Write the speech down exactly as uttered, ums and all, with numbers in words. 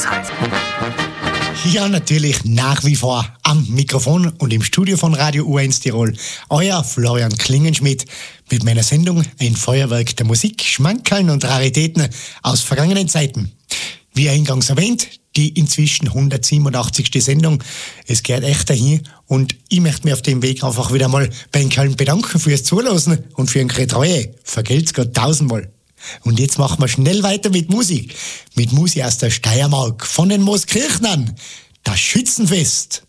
Pforzheim. Ja, natürlich nach wie vor am Mikrofon und im Studio von Radio U eins Tirol. Euer Florian Klingenschmidt mit meiner Sendung Ein Feuerwerk der Musik, Schmankerln und Raritäten aus vergangenen Zeiten. Wie eingangs erwähnt, die inzwischen hundertsiebenundachtzigste Sendung. Es geht echt dahin und ich möchte mich auf dem Weg einfach wieder mal bei den Kerlen bedanken fürs Zuhören und für eure Treue. Vergelt's Gott tausendmal. Und jetzt machen wir schnell weiter mit Musik. Mit Musik aus der Steiermark von den Mooskirchnern. Das Schützenfest.